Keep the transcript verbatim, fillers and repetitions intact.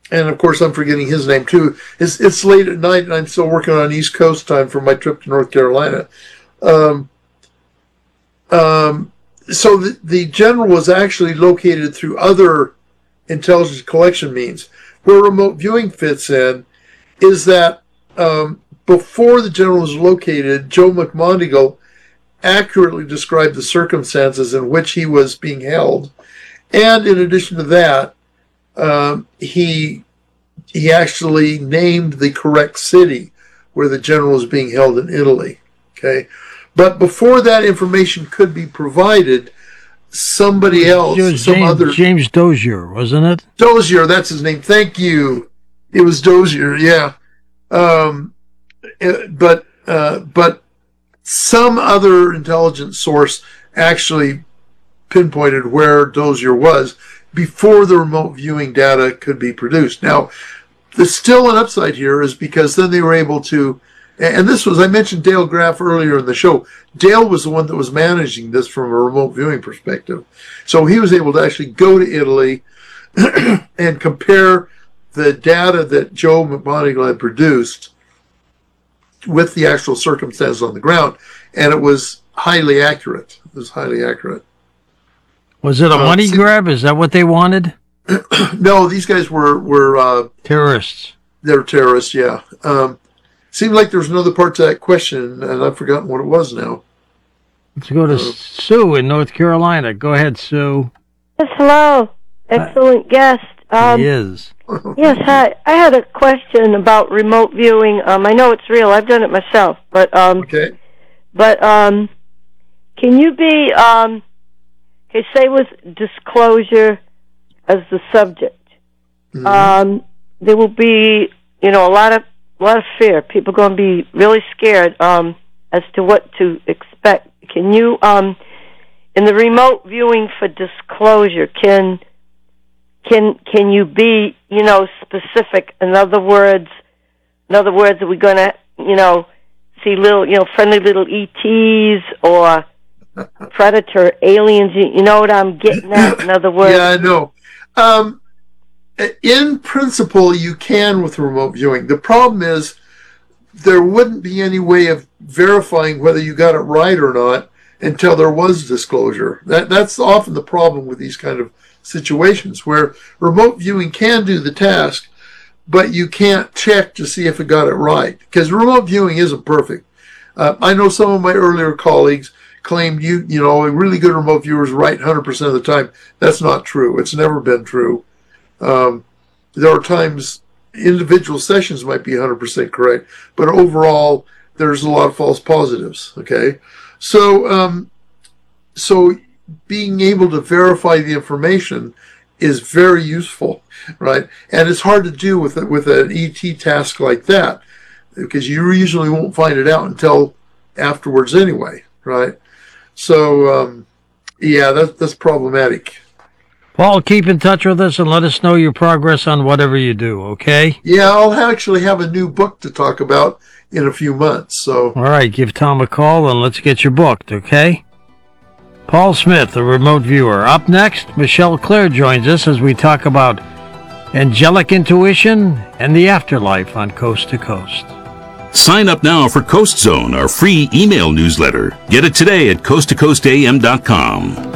and of course I'm forgetting his name too. It's, it's late at night and I'm still working on East Coast time for my trip to North Carolina. Um, um, so the, the general was actually located through other intelligence collection means. Where remote viewing fits in is that um, before the general was located, Joe McMonigle accurately described the circumstances in which he was being held. And in addition to that, um, he he actually named the correct city where the general was being held in Italy. Okay, but before that information could be provided, somebody else, it was some James, other James Dozier, wasn't it? Dozier, that's his name. Thank you. It was Dozier, yeah. Um, but uh, but some other intelligence source actually pinpointed where Dozier was before the remote viewing data could be produced. Now, there's still an upside here is because then they were able to, and this was, I mentioned Dale Graff earlier in the show. Dale was the one that was managing this from a remote viewing perspective. So he was able to actually go to Italy and compare the data that Joe McMonigle had produced with the actual circumstances on the ground. And it was highly accurate. It was highly accurate. Was it a Uh, money see- grab? Is that what they wanted? No, these guys were, were uh, Terrorists. they're terrorists, yeah. Um, seemed like there was another part to that question, and I've forgotten what it was now. Let's go to Sue in North Carolina. Go ahead, Sue. Yes, hello. Excellent guest. Um, he is. Yes, hi. I had a question about remote viewing. Um, I know it's real. I've done it myself. But, um, Okay. but um, can you be, um, okay, say with disclosure as the subject, Mhm. um, there will be, you know, a lot of, a lot of fear. People are going to be really scared um, as to what to expect. Can you, um, in the remote viewing for disclosure, can can can you be, you know, specific? In other words, in other words, are we going to, you know, see little, you know, friendly little E Ts or predator aliens? You, you know what I'm getting at? In other words, Yeah, I know. Um, in principle, you can with remote viewing. The problem is there wouldn't be any way of verifying whether you got it right or not until there was disclosure. That that's often the problem with these kind of situations where remote viewing can do the task, but you can't check to see if it got it right because remote viewing isn't perfect. Uh, I know some of my earlier colleagues claimed you you know a really good remote viewer is right one hundred percent of the time. That's not true. It's never been true. Um, there are times individual sessions might be one hundred percent correct, but overall there's a lot of false positives. Okay, so um, so being able to verify the information is very useful, right? And it's hard to do with with an E T task like that because you usually won't find it out until afterwards anyway, right? So um, yeah, that's that's problematic. Paul, keep in touch with us and let us know your progress on whatever you do, okay? Yeah, I'll actually have a new book to talk about in a few months. So, all right, give Tom a call and let's get you booked, okay? Paul Smith, the remote viewer. Up next, Michelle Clare joins us as we talk about angelic intuition and the afterlife on Coast to Coast. Sign up now for Coast Zone, our free email newsletter. Get it today at coast to coast a m dot com.